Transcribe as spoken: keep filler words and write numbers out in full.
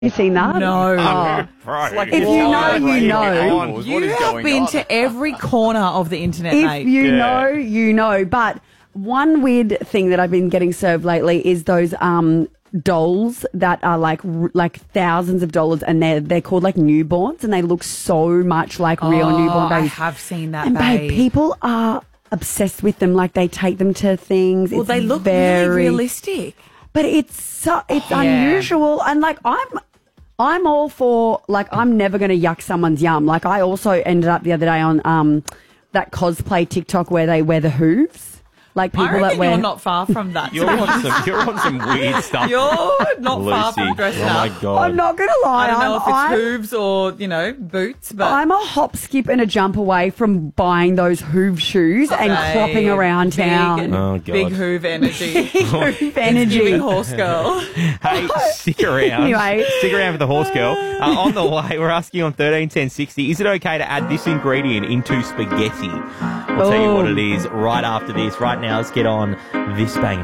You seen that? No. Oh, right. like If you know, you know. You have been to every corner of the internet, If mate. you Yeah. know, you know. But one weird thing that I've been getting served lately is those um, dolls that are like r- like thousands of dollars, and they're they're called like newborns, and they look so much like real Oh, newborn I babies. have seen that, And babe, babe. people are obsessed with them. Like they take them to things. Well, it's they look very really realistic. but it's so, it's Yeah. unusual, and like I'm I'm all for, like, I'm never going to yuck someone's yum. Like I also ended up the other day on um that cosplay TikTok where they wear the hooves. Like people I reckon that wear you're not far from that. You're on some, you're on some weird stuff. You're not far Lucy. from dressing Oh my up. God. I'm not going to lie. I don't know I'm, if it's I'm, hooves or, you know, boots, but I'm a hop, skip, and a jump away from buying those hoove shoes and Babe, cropping around big, town. Oh, God. Big hoove energy. Hoove energy. Giving horse girl. Hey, stick around. Anyway. Stick around for the horse girl. Uh, on the way, we're asking on thirteen ten sixty, is it okay to add this ingredient into spaghetti? We'll tell you what Oh. it is right after this. Right now, let's get on this banger.